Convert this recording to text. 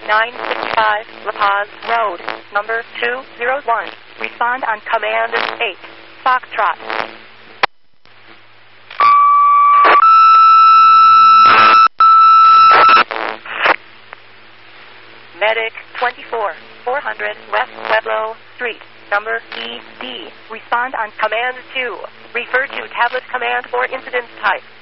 965 La Paz Road, number 201. Respond on command 8. Foxtrot. Medic 24, 400 West Pueblo Street, number ED. Respond on command 2. Refer to tablet command for incident type.